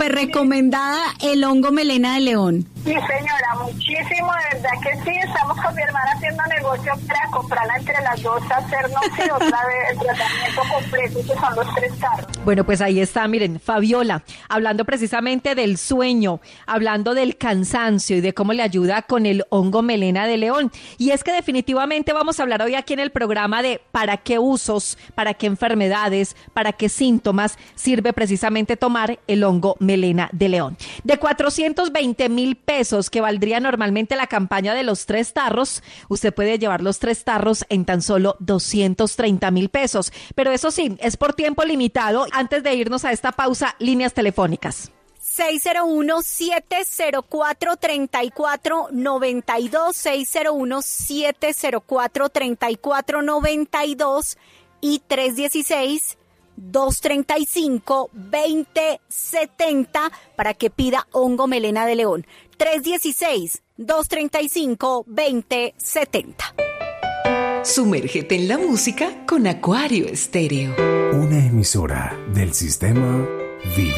súper recomendada el hongo melena de león. Sí, señora, muchísimo, de verdad que sí. Estamos con mi hermana haciendo negocio para comprarla entre las dos, hacernos y otra vez el tratamiento completo, que son los 3 tarros. Bueno, pues ahí está, miren, Fabiola, hablando precisamente del sueño, hablando del cansancio y de cómo le ayuda con el hongo melena de león. Y es que definitivamente vamos a hablar hoy aquí en el programa de para qué usos, para qué enfermedades, para qué síntomas sirve precisamente tomar el hongo melena de león. De 420,000 pesos que valdría normalmente la campaña de los 3 tarros, usted puede llevar los 3 tarros en tan solo 230,000 pesos. Pero eso sí, es por tiempo limitado. Antes de irnos a esta pausa, líneas telefónicas. 601-704-3492, 601-704-3492 y 316-235-2070 para que pida hongo melena de león. 316-235-2070. Sumérgete en la música con Acuario Estéreo. Una emisora del sistema Vida.